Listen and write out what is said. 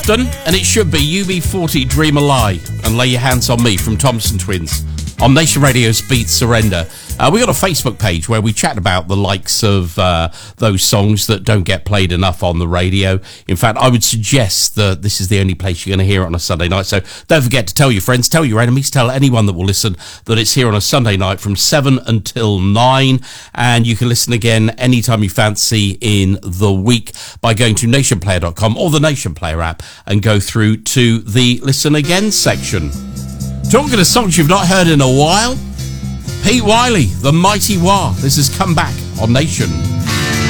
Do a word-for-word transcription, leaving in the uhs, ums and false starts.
And it should be U B forty Dream a Lie and Lay Your Hands on Me from Thompson Twins on Nation Radio's Beat Surrender. Uh, we got a Facebook page where we chat about the likes of uh, those songs that don't get played enough on the radio. In fact, I would suggest that this is the only place you're going to hear it on a Sunday night. So don't forget to tell your friends, tell your enemies, tell anyone that will listen that it's here on a Sunday night from seven until nine. And you can listen again anytime you fancy in the week by going to nation player dot com or the Nation Player app and go through to the Listen Again section. Talking to songs you've not heard in a while, Pete Wiley, The Mighty Wah. This has come back on Nation.